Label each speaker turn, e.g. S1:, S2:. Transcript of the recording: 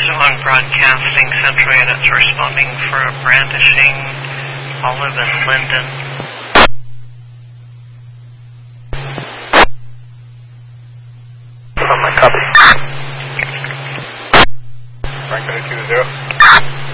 S1: on Broadcasting Central Units responding for a brandishing olive and linden.
S2: Copy.